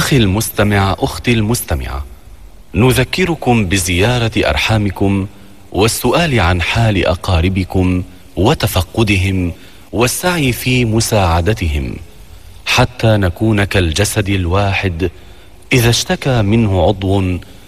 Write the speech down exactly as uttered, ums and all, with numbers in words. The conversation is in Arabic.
أخي المستمع، أختي المستمعة، نذكركم بزيارة أرحامكم والسؤال عن حال أقاربكم وتفقدهم والسعي في مساعدتهم، حتى نكون كالجسد الواحد، إذا اشتكى منه عضو